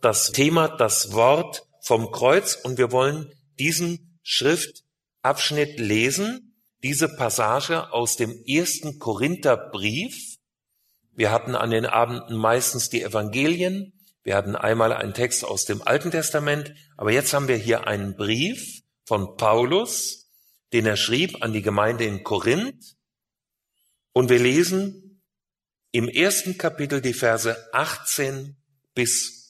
das Thema, das Wort vom Kreuz, und wir wollen diesen Schriftabschnitt lesen, diese Passage aus dem 1. Korintherbrief. Wir hatten an den Abenden meistens die Evangelien, wir hatten einmal einen Text aus dem Alten Testament, aber jetzt haben wir hier einen Brief von Paulus, den er schrieb an die Gemeinde in Korinth, und wir lesen im 1. Kapitel die Verse 18 bis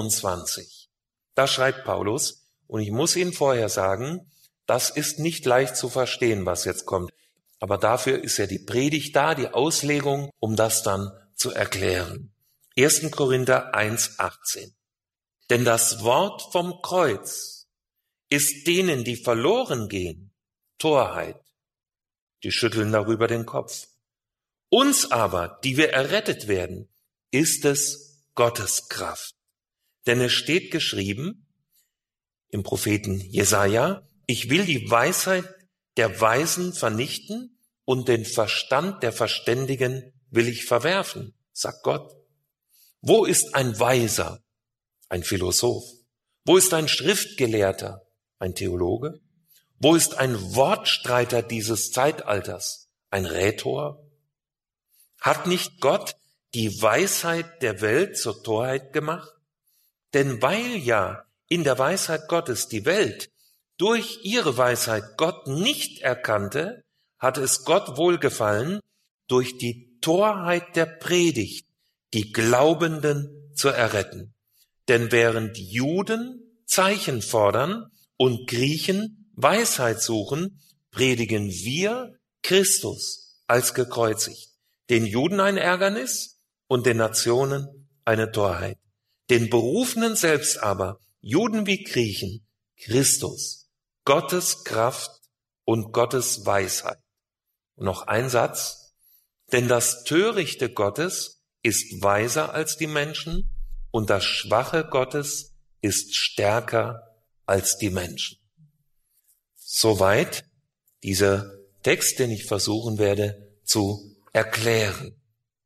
25. Da schreibt Paulus, und ich muss Ihnen vorher sagen, das ist nicht leicht zu verstehen, was jetzt kommt. Aber dafür ist ja die Predigt da, die Auslegung, um das dann zu erklären. 1. Korinther 1,18. Denn das Wort vom Kreuz ist denen, die verloren gehen, Torheit. Die schütteln darüber den Kopf. Uns aber, die wir errettet werden, ist es Gottes Kraft. Denn es steht geschrieben im Propheten Jesaja, ich will die Weisheit der Weisen vernichten und den Verstand der Verständigen will ich verwerfen, sagt Gott. Wo ist ein Weiser? Ein Philosoph. Wo ist ein Schriftgelehrter? Ein Theologe. Wo ist ein Wortstreiter dieses Zeitalters? Ein Rhetor. Hat nicht Gott die Weisheit der Welt zur Torheit gemacht? Denn weil ja in der Weisheit Gottes die Welt durch ihre Weisheit Gott nicht erkannte, hatte es Gott wohlgefallen, durch die Torheit der Predigt die Glaubenden zu erretten. Denn während Juden Zeichen fordern und Griechen Weisheit suchen, predigen wir Christus als gekreuzigt. Den Juden ein Ärgernis und den Nationen eine Torheit. Den Berufenen selbst aber, Juden wie Griechen, Christus, Gottes Kraft und Gottes Weisheit. Und noch ein Satz. Denn das Törichte Gottes ist weiser als die Menschen und das Schwache Gottes ist stärker als die Menschen. Soweit dieser Text, den ich versuchen werde zu erklären.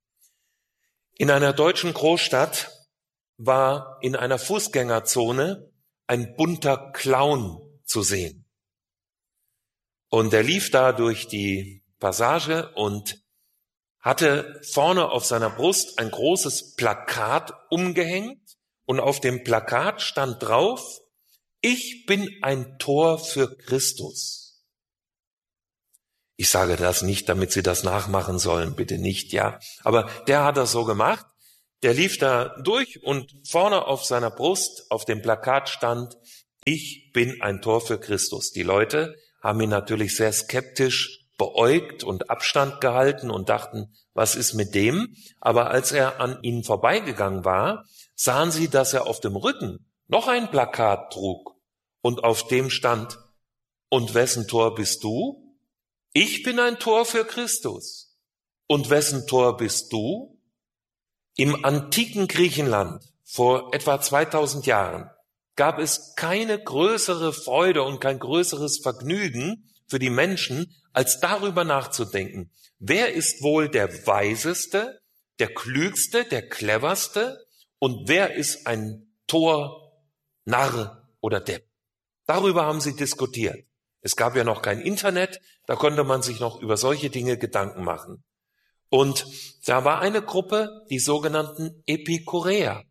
In einer deutschen Großstadt war in einer Fußgängerzone ein bunter Clown zu sehen. Und er lief da durch die Passage und hatte vorne auf seiner Brust ein großes Plakat umgehängt und auf dem Plakat stand drauf, ich bin ein Tor für Christus. Ich sage das nicht, damit Sie das nachmachen sollen, bitte nicht, ja. Aber der hat das so gemacht, der lief da durch und vorne auf seiner Brust auf dem Plakat stand, ich bin ein Tor für Christus. Die Leute haben ihn natürlich sehr skeptisch beäugt und Abstand gehalten und dachten, was ist mit dem? Aber als er an ihnen vorbeigegangen war, sahen sie, dass er auf dem Rücken noch ein Plakat trug und auf dem stand, und wessen Tor bist du? Ich bin ein Tor für Christus. Und wessen Tor bist du? Im antiken Griechenland vor etwa 2000 Jahren gab es keine größere Freude und kein größeres Vergnügen für die Menschen, als darüber nachzudenken, wer ist wohl der Weiseste, der Klügste, der Cleverste und wer ist ein Tor, Narr oder Depp. Darüber haben sie diskutiert. Es gab ja noch kein Internet, da konnte man sich noch über solche Dinge Gedanken machen. Und da war eine Gruppe, die sogenannten Epikureer.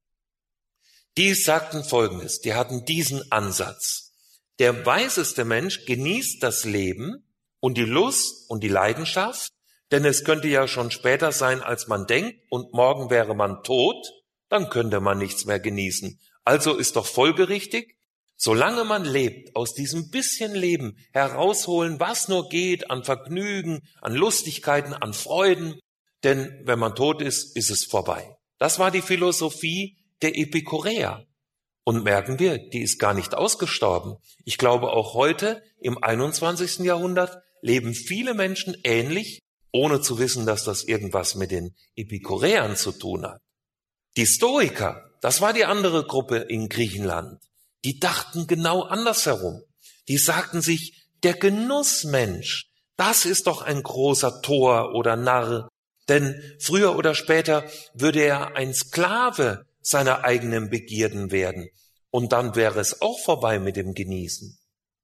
Die sagten Folgendes, die hatten diesen Ansatz. Der weiseste Mensch genießt das Leben und die Lust und die Leidenschaft, denn es könnte ja schon später sein, als man denkt, und morgen wäre man tot, dann könnte man nichts mehr genießen. Also ist doch folgerichtig, solange man lebt, aus diesem bisschen Leben herausholen, was nur geht, an Vergnügen, an Lustigkeiten, an Freuden, denn wenn man tot ist, ist es vorbei. Das war die Philosophie der Epikureer. Und merken wir, die ist gar nicht ausgestorben. Ich glaube, auch heute, im 21. Jahrhundert, leben viele Menschen ähnlich, ohne zu wissen, dass das irgendwas mit den Epikureern zu tun hat. Die Stoiker, das war die andere Gruppe in Griechenland, die dachten genau andersherum. Die sagten sich, der Genussmensch, das ist doch ein großer Tor oder Narr, denn früher oder später würde er ein Sklave seiner eigenen Begierden werden. Und dann wäre es auch vorbei mit dem Genießen.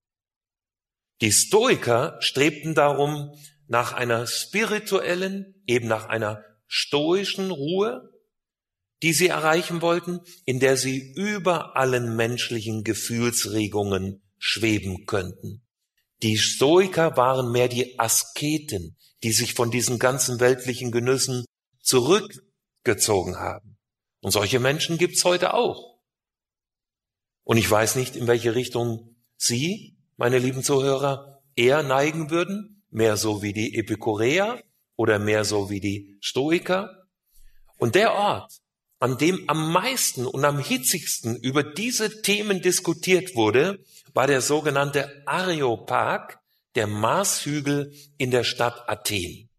Die Stoiker strebten darum nach einer spirituellen, eben nach einer stoischen Ruhe, die sie erreichen wollten, in der sie über allen menschlichen Gefühlsregungen schweben könnten. Die Stoiker waren mehr die Asketen, die sich von diesen ganzen weltlichen Genüssen zurückgezogen haben. Und solche Menschen gibt's heute auch. Und ich weiß nicht, in welche Richtung Sie, meine lieben Zuhörer, eher neigen würden, mehr so wie die Epikureer oder mehr so wie die Stoiker. Und der Ort, an dem am meisten und am hitzigsten über diese Themen diskutiert wurde, war der sogenannte Areopag, der Marshügel in der Stadt Athen.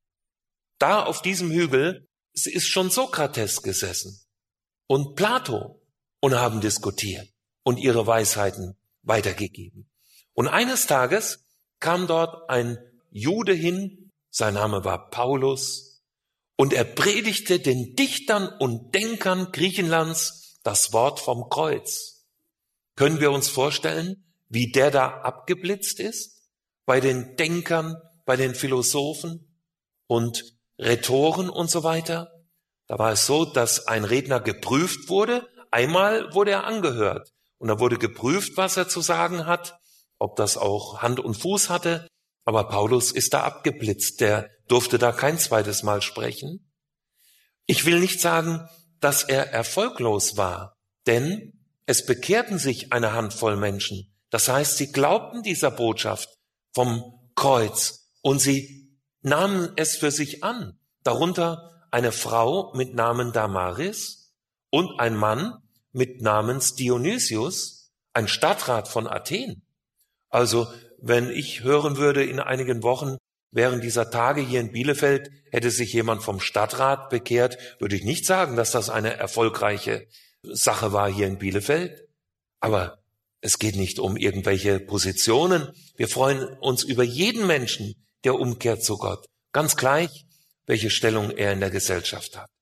Da auf diesem Hügel ist schon Sokrates gesessen und Plato und haben diskutiert und ihre Weisheiten weitergegeben. Und eines Tages kam dort ein Jude hin, sein Name war Paulus, und er predigte den Dichtern und Denkern Griechenlands das Wort vom Kreuz. Können wir uns vorstellen, wie der da abgeblitzt ist? Bei den Denkern, bei den Philosophen und Rhetoren und so weiter. Da war es so, dass ein Redner geprüft wurde. Einmal wurde er angehört und da wurde geprüft, was er zu sagen hat, ob das auch Hand und Fuß hatte. Aber Paulus ist da abgeblitzt, der durfte da kein zweites Mal sprechen. Ich will nicht sagen, dass er erfolglos war, denn es bekehrten sich eine Handvoll Menschen. Das heißt, sie glaubten dieser Botschaft vom Kreuz und sie nahmen es für sich an. Darunter eine Frau mit Namen Damaris und ein Mann mit Namens Dionysius, ein Stadtrat von Athen. Also, wenn ich hören würde, in einigen Wochen, während dieser Tage hier in Bielefeld, hätte sich jemand vom Stadtrat bekehrt, würde ich nicht sagen, dass das eine erfolgreiche Sache war hier in Bielefeld. Aber es geht nicht um irgendwelche Positionen. Wir freuen uns über jeden Menschen, der umkehrt zu Gott. Ganz gleich, welche Stellung er in der Gesellschaft hat.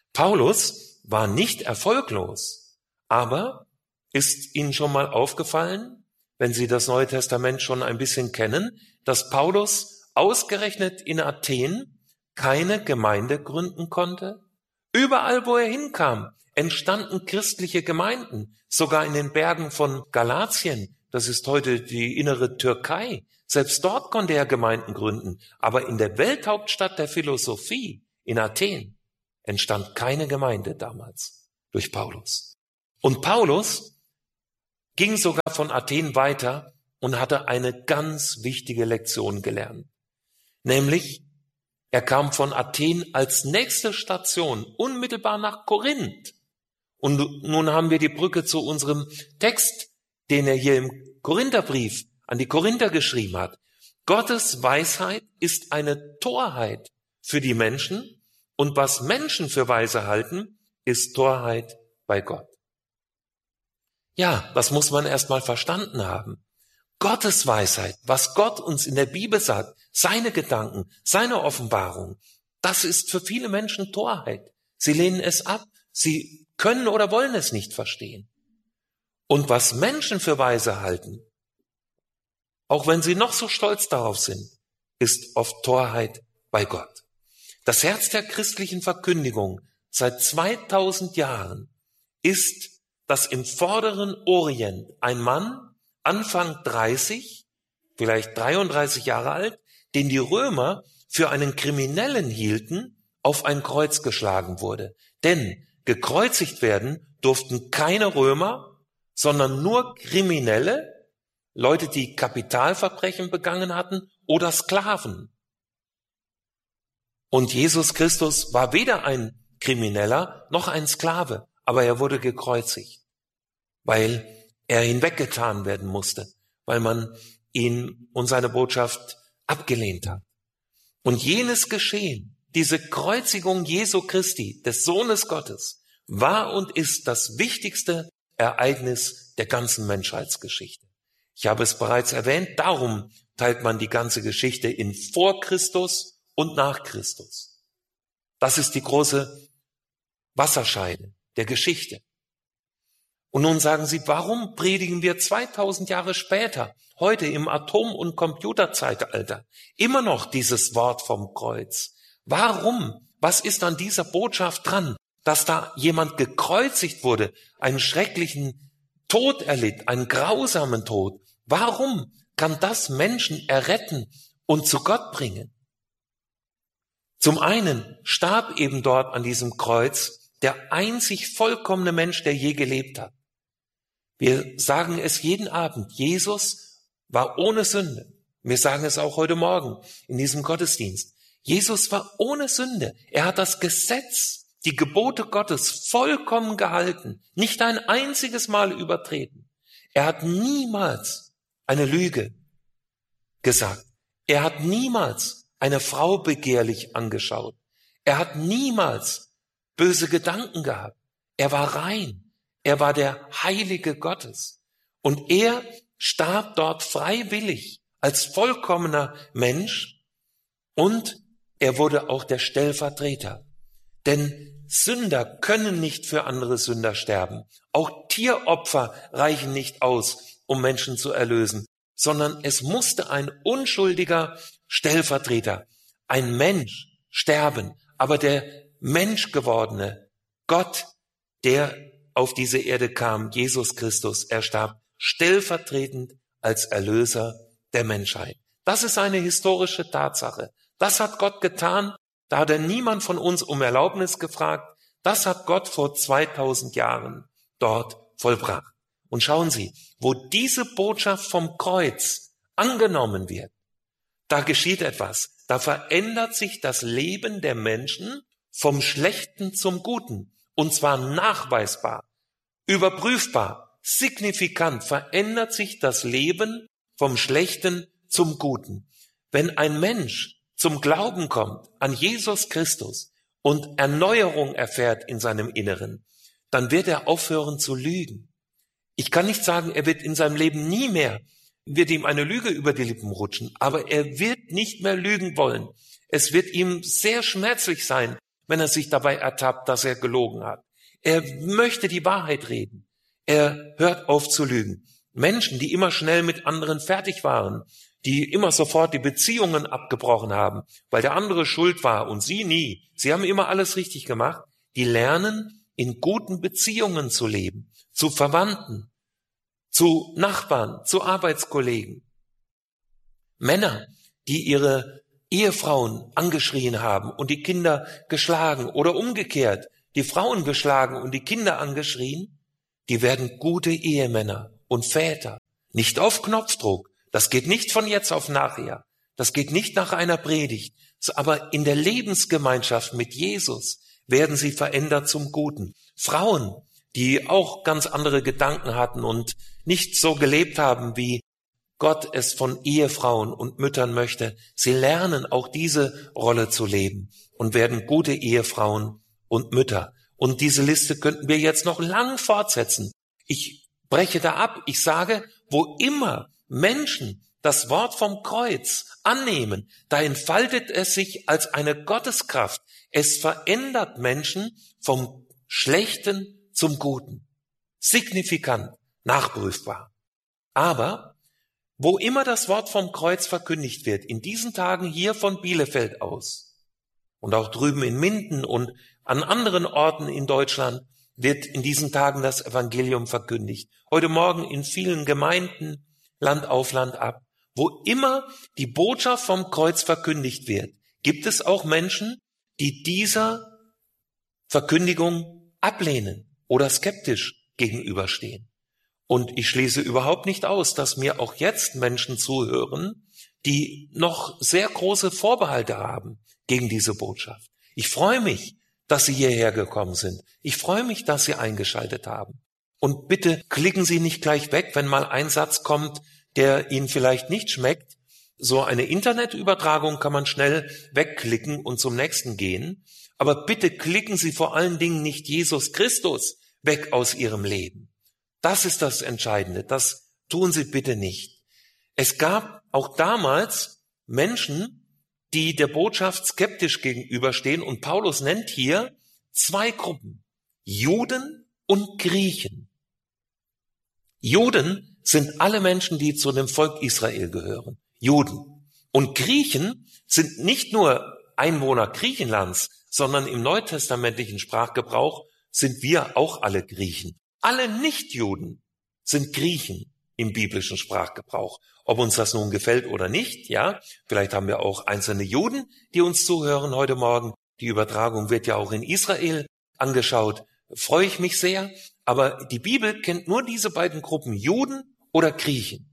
Paulus war nicht erfolglos, aber ist Ihnen schon mal aufgefallen, wenn Sie das Neue Testament schon ein bisschen kennen, dass Paulus ausgerechnet in Athen keine Gemeinde gründen konnte? Überall, wo er hinkam, entstanden christliche Gemeinden, sogar in den Bergen von Galatien, das ist heute die innere Türkei. Selbst dort konnte er Gemeinden gründen, aber in der Welthauptstadt der Philosophie, in Athen, entstand keine Gemeinde damals durch Paulus. Und Paulus ging sogar von Athen weiter und hatte eine ganz wichtige Lektion gelernt. Nämlich, er kam von Athen als nächste Station unmittelbar nach Korinth. Und nun haben wir die Brücke zu unserem Text, den er hier im Korintherbrief an die Korinther geschrieben hat. Gottes Weisheit ist eine Torheit für die Menschen und was Menschen für weise halten, ist Torheit bei Gott. Ja, das muss man erst mal verstanden haben. Gottes Weisheit, was Gott uns in der Bibel sagt, seine Gedanken, seine Offenbarung, das ist für viele Menschen Torheit. Sie lehnen es ab, sie können oder wollen es nicht verstehen. Und was Menschen für weise halten, auch wenn sie noch so stolz darauf sind, ist oft Torheit bei Gott. Das Herz der christlichen Verkündigung seit 2000 Jahren ist, dass im vorderen Orient ein Mann, Anfang 30, vielleicht 33 Jahre alt, den die Römer für einen Kriminellen hielten, auf ein Kreuz geschlagen wurde. Denn gekreuzigt werden durften keine Römer, sondern nur Kriminelle, Leute, die Kapitalverbrechen begangen hatten oder Sklaven. Und Jesus Christus war weder ein Krimineller noch ein Sklave, aber er wurde gekreuzigt, weil er hinweggetan werden musste, weil man ihn und seine Botschaft abgelehnt hat. Und jenes Geschehen, diese Kreuzigung Jesu Christi, des Sohnes Gottes, war und ist das wichtigste Ereignis der ganzen Menschheitsgeschichte. Ich habe es bereits erwähnt, darum teilt man die ganze Geschichte in vor Christus und nach Christus. Das ist die große Wasserscheide, der Geschichte. Und nun sagen Sie, warum predigen wir 2000 Jahre später, heute im Atom- und Computerzeitalter, immer noch dieses Wort vom Kreuz? Warum? Was ist an dieser Botschaft dran, dass da jemand gekreuzigt wurde, einen schrecklichen Tod erlitt, einen grausamen Tod? Warum kann das Menschen erretten und zu Gott bringen? Zum einen starb eben dort an diesem Kreuz der einzig vollkommene Mensch, der je gelebt hat. Wir sagen es jeden Abend, Jesus war ohne Sünde. Wir sagen es auch heute Morgen in diesem Gottesdienst. Jesus war ohne Sünde. Er hat das Gesetz, die Gebote Gottes vollkommen gehalten, nicht ein einziges Mal übertreten. Er hat niemals eine Lüge gesagt. Er hat niemals eine Frau begehrlich angeschaut. Er hat niemals böse Gedanken gehabt. Er war rein. Er war der Heilige Gottes. Und er starb dort freiwillig als vollkommener Mensch und er wurde auch der Stellvertreter. Denn Sünder können nicht für andere Sünder sterben. Auch Tieropfer reichen nicht aus, um Menschen zu erlösen, sondern es musste ein unschuldiger Stellvertreter, ein Mensch sterben. Aber der menschgewordene Gott, der auf diese Erde kam, Jesus Christus, er starb stellvertretend als Erlöser der Menschheit. Das ist eine historische Tatsache. Das hat Gott getan. Da hat er niemand von uns um Erlaubnis gefragt. Das hat Gott vor 2000 Jahren dort vollbracht. Und schauen Sie, wo diese Botschaft vom Kreuz angenommen wird, da geschieht etwas. Da verändert sich das Leben der Menschen vom Schlechten zum Guten. Und zwar nachweisbar, überprüfbar, signifikant verändert sich das Leben vom Schlechten zum Guten. Wenn ein Mensch zum Glauben kommt an Jesus Christus und Erneuerung erfährt in seinem Inneren, dann wird er aufhören zu lügen. Ich kann nicht sagen, er wird in seinem Leben nie mehr, wird ihm eine Lüge über die Lippen rutschen, aber er wird nicht mehr lügen wollen. Es wird ihm sehr schmerzlich sein, wenn er sich dabei ertappt, dass er gelogen hat. Er möchte die Wahrheit reden. Er hört auf zu lügen. Menschen, die immer schnell mit anderen fertig waren, die immer sofort die Beziehungen abgebrochen haben, weil der andere schuld war und sie nie. Sie haben immer alles richtig gemacht. Die lernen, in guten Beziehungen zu leben, zu Verwandten, zu Nachbarn, zu Arbeitskollegen. Männer, die ihre Ehefrauen angeschrien haben und die Kinder geschlagen oder umgekehrt, die Frauen geschlagen und die Kinder angeschrien, die werden gute Ehemänner und Väter. Nicht auf Knopfdruck. Das geht nicht von jetzt auf nachher. Das geht nicht nach einer Predigt. Aber in der Lebensgemeinschaft mit Jesus werden sie verändert zum Guten. Frauen, die auch ganz andere Gedanken hatten und nicht so gelebt haben, wie Gott es von Ehefrauen und Müttern möchte, sie lernen auch diese Rolle zu leben und werden gute Ehefrauen und Mütter. Und diese Liste könnten wir jetzt noch lang fortsetzen. Ich breche da ab. Ich sage, wo immer Menschen das Wort vom Kreuz annehmen, da entfaltet es sich als eine Gotteskraft. Es verändert Menschen vom Schlechten zum Guten. Signifikant, nachprüfbar. Aber wo immer das Wort vom Kreuz verkündigt wird, in diesen Tagen hier von Bielefeld aus und auch drüben in Minden und an anderen Orten in Deutschland, wird in diesen Tagen das Evangelium verkündigt. Heute Morgen in vielen Gemeinden, Land auf Land ab. Wo immer die Botschaft vom Kreuz verkündigt wird, gibt es auch Menschen, die dieser Verkündigung ablehnen oder skeptisch gegenüberstehen. Und ich schließe überhaupt nicht aus, dass mir auch jetzt Menschen zuhören, die noch sehr große Vorbehalte haben gegen diese Botschaft. Ich freue mich, dass Sie hierher gekommen sind. Ich freue mich, dass Sie eingeschaltet haben. Und bitte klicken Sie nicht gleich weg, wenn mal ein Satz kommt, der Ihnen vielleicht nicht schmeckt. So eine Internetübertragung kann man schnell wegklicken und zum nächsten gehen. Aber bitte klicken Sie vor allen Dingen nicht Jesus Christus weg aus Ihrem Leben. Das ist das Entscheidende. Das tun Sie bitte nicht. Es gab auch damals Menschen, die der Botschaft skeptisch gegenüberstehen. Und Paulus nennt hier zwei Gruppen. Juden und Griechen. Juden sind alle Menschen, die zu dem Volk Israel gehören. Juden. Und Griechen sind nicht nur Einwohner Griechenlands, sondern im neutestamentlichen Sprachgebrauch sind wir auch alle Griechen. Alle Nichtjuden sind Griechen im biblischen Sprachgebrauch. Ob uns das nun gefällt oder nicht, ja, vielleicht haben wir auch einzelne Juden, die uns zuhören heute Morgen. Die Übertragung wird ja auch in Israel angeschaut. Freue ich mich sehr. Aber die Bibel kennt nur diese beiden Gruppen, Juden oder Griechen.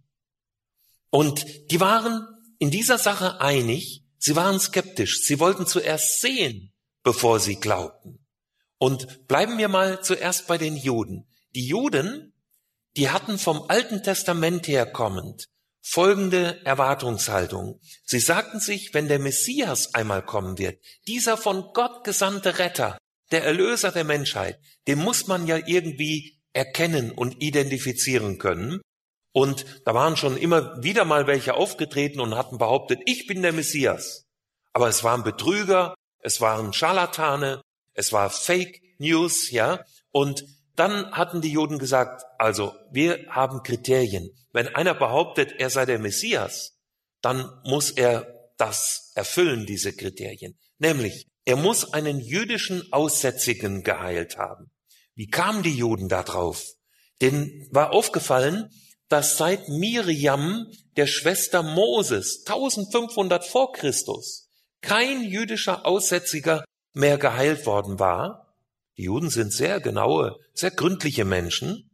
Und die waren in dieser Sache einig. Sie waren skeptisch. Sie wollten zuerst sehen, bevor sie glaubten. Und bleiben wir mal zuerst bei den Juden. Die Juden, die hatten vom Alten Testament her kommend folgende Erwartungshaltung. Sie sagten sich, wenn der Messias einmal kommen wird, dieser von Gott gesandte Retter, der Erlöser der Menschheit, den muss man ja irgendwie erkennen und identifizieren können. Und da waren schon immer wieder mal welche aufgetreten und hatten behauptet, ich bin der Messias. Aber es waren Betrüger, es waren Scharlatane, es war Fake News, ja. Und dann hatten die Juden gesagt, also wir haben Kriterien. Wenn einer behauptet, er sei der Messias, dann muss er das erfüllen, diese Kriterien. Nämlich, er muss einen jüdischen Aussätzigen geheilt haben. Wie kamen die Juden da drauf? Denen war aufgefallen, dass seit Miriam, der Schwester Moses, 1500 vor Christus, kein jüdischer Aussätziger mehr geheilt worden war. Die Juden sind sehr genaue, sehr gründliche Menschen.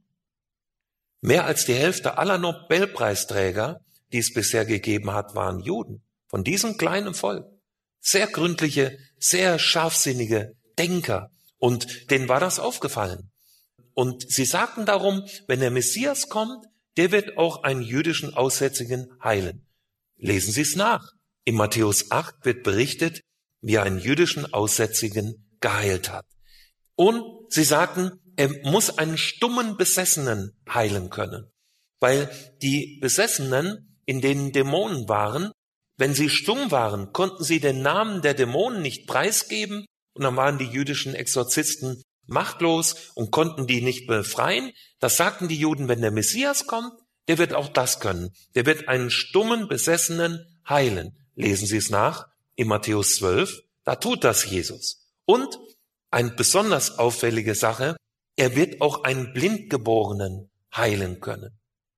Mehr als die Hälfte aller Nobelpreisträger, die es bisher gegeben hat, waren Juden. Von diesem kleinen Volk. Sehr gründliche, sehr scharfsinnige Denker. Und denen war das aufgefallen. Und sie sagten darum, wenn der Messias kommt, der wird auch einen jüdischen Aussätzigen heilen. Lesen Sie es nach. In Matthäus 8 wird berichtet, wie er einen jüdischen Aussätzigen geheilt hat. Und sie sagten, er muss einen stummen Besessenen heilen können. Weil die Besessenen, in denen Dämonen waren, wenn sie stumm waren, konnten sie den Namen der Dämonen nicht preisgeben und dann waren die jüdischen Exorzisten machtlos und konnten die nicht befreien. Das sagten die Juden, wenn der Messias kommt, der wird auch das können. Der wird einen stummen Besessenen heilen. Lesen Sie es nach in Matthäus 12, da tut das Jesus. Und eine besonders auffällige Sache, er wird auch einen Blindgeborenen heilen können.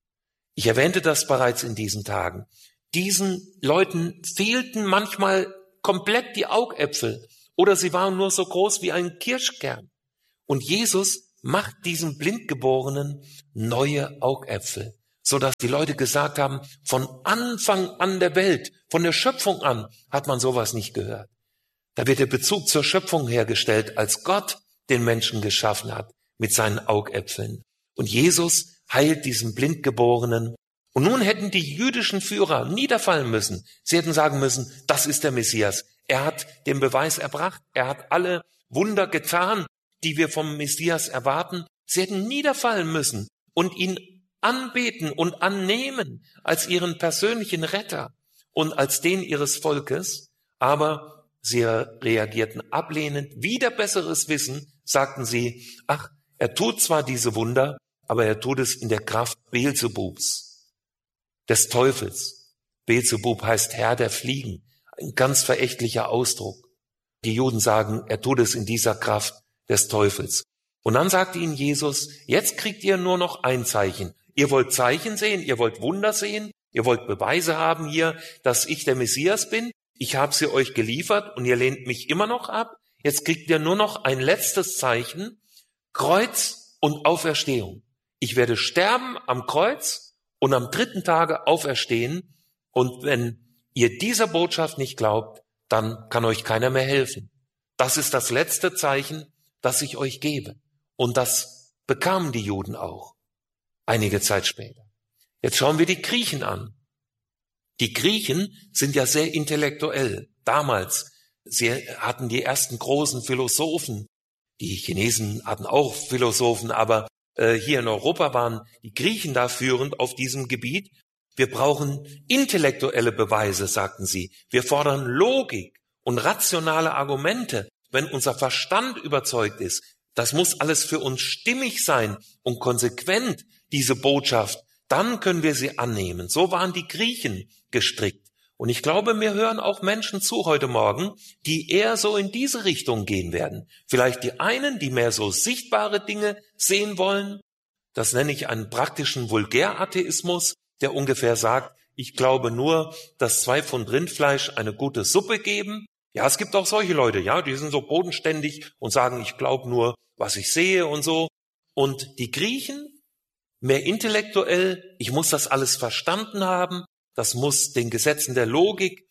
Ich erwähnte das bereits in diesen Tagen. Diesen Leuten fehlten manchmal komplett die Augäpfel oder sie waren nur so groß wie ein Kirschkern. Und Jesus macht diesen Blindgeborenen neue Augäpfel, sodass die Leute gesagt haben, von Anfang an der Welt, von der Schöpfung an, hat man sowas nicht gehört. Da wird der Bezug zur Schöpfung hergestellt, als Gott den Menschen geschaffen hat mit seinen Augäpfeln. Und Jesus heilt diesen Blindgeborenen. Und nun hätten die jüdischen Führer niederfallen müssen. Sie hätten sagen müssen, das ist der Messias. Er hat den Beweis erbracht. Er hat alle Wunder getan, die wir vom Messias erwarten. Sie hätten niederfallen müssen und ihn anbeten und annehmen als ihren persönlichen Retter und als den ihres Volkes. Aber sie reagierten ablehnend. Wider besseres Wissen sagten sie, ach, er tut zwar diese Wunder, aber er tut es in der Kraft Beelzebubs, des Teufels. Beelzebub heißt Herr der Fliegen, ein ganz verächtlicher Ausdruck. Die Juden sagen, er tut es in dieser Kraft des Teufels. Und dann sagte ihnen Jesus, jetzt kriegt ihr nur noch ein Zeichen. Ihr wollt Zeichen sehen, ihr wollt Wunder sehen, ihr wollt Beweise haben hier, dass ich der Messias bin. Ich habe sie euch geliefert und ihr lehnt mich immer noch ab. Jetzt kriegt ihr nur noch ein letztes Zeichen, Kreuz und Auferstehung. Ich werde sterben am Kreuz und am 3. Tage auferstehen. Und wenn ihr dieser Botschaft nicht glaubt, dann kann euch keiner mehr helfen. Das ist das letzte Zeichen, das ich euch gebe. Und das bekamen die Juden auch, einige Zeit später. Jetzt schauen wir die Griechen an. Die Griechen sind ja sehr intellektuell. Damals, sie hatten die ersten großen Philosophen. Die Chinesen hatten auch Philosophen, aber hier in Europa waren die Griechen da führend auf diesem Gebiet. Wir brauchen intellektuelle Beweise, sagten sie. Wir fordern Logik und rationale Argumente. Wenn unser Verstand überzeugt ist, Das muss alles für uns stimmig sein und konsequent, diese Botschaft. Dann können wir sie annehmen. So waren die Griechen gestrickt. Und ich glaube, mir hören auch Menschen zu heute Morgen, die eher so in diese Richtung gehen werden. Vielleicht die einen, die mehr so sichtbare Dinge sehen wollen. Das nenne ich einen praktischen Vulgäratheismus, der ungefähr sagt, ich glaube nur, dass 2 Pfund Rindfleisch eine gute Suppe geben. Ja, es gibt auch solche Leute, ja, die sind so bodenständig und sagen, ich glaube nur, was ich sehe und so. Und die Griechen, mehr intellektuell, ich muss das alles verstanden haben, das muss den Gesetzen der Logik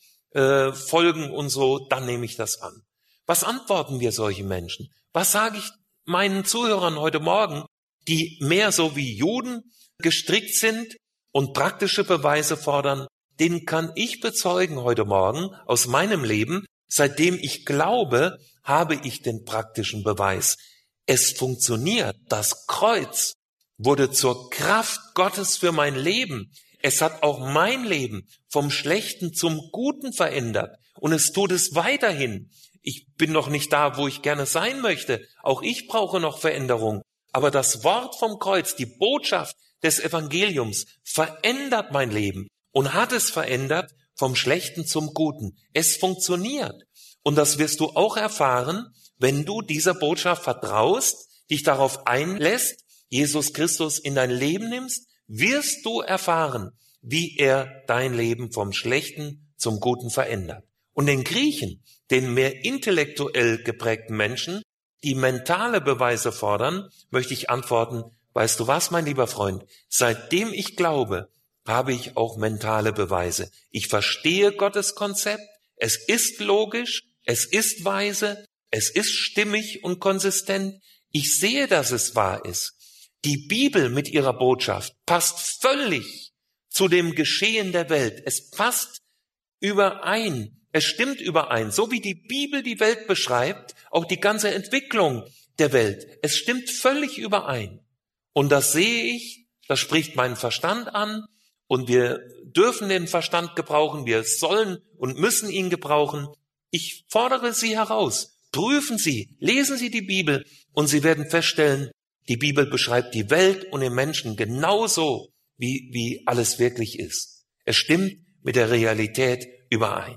folgen und so, dann nehme ich das an. Was antworten wir solchen Menschen? Was sage ich meinen Zuhörern heute Morgen, die mehr so wie Juden gestrickt sind und praktische Beweise fordern? Denen kann ich bezeugen heute Morgen aus meinem Leben, seitdem ich glaube, habe ich den praktischen Beweis. Es funktioniert. Das Kreuz wurde zur Kraft Gottes für mein Leben. Es hat auch mein Leben vom Schlechten zum Guten verändert. Und es tut es weiterhin. Ich bin noch nicht da, wo ich gerne sein möchte. Auch ich brauche noch Veränderung. Aber das Wort vom Kreuz, die Botschaft des Evangeliums, verändert mein Leben und hat es verändert vom Schlechten zum Guten. Es funktioniert. Und das wirst du auch erfahren, wenn du dieser Botschaft vertraust, dich darauf einlässt, Jesus Christus in dein Leben nimmst, wirst du erfahren, wie er dein Leben vom Schlechten zum Guten verändert. Und den Griechen, den mehr intellektuell geprägten Menschen, die mentale Beweise fordern, möchte ich antworten, weißt du was, mein lieber Freund, seitdem ich glaube, habe ich auch mentale Beweise. Ich verstehe Gottes Konzept, es ist logisch, es ist weise, es ist stimmig und konsistent. Ich sehe, dass es wahr ist. Die Bibel mit ihrer Botschaft passt völlig zu dem Geschehen der Welt. Es passt überein, es stimmt überein. So wie die Bibel die Welt beschreibt, auch die ganze Entwicklung der Welt. Es stimmt völlig überein. Und das sehe ich, das spricht meinen Verstand an. Und wir dürfen den Verstand gebrauchen, wir sollen und müssen ihn gebrauchen. Ich fordere Sie heraus, prüfen Sie, lesen Sie die Bibel und Sie werden feststellen, die Bibel beschreibt die Welt und den Menschen genauso, wie alles wirklich ist. Es stimmt mit der Realität überein.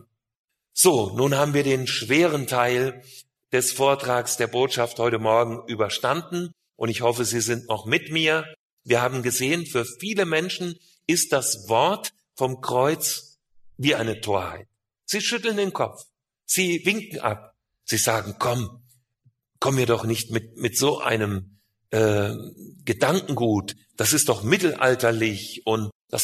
So, nun haben wir den schweren Teil des Vortrags der Botschaft heute Morgen überstanden und ich hoffe, Sie sind noch mit mir. Wir haben gesehen, für viele Menschen ist das Wort vom Kreuz wie eine Torheit. Sie schütteln den Kopf, sie winken ab, sie sagen, komm mir doch nicht mit so einem Gedankengut, das ist doch mittelalterlich und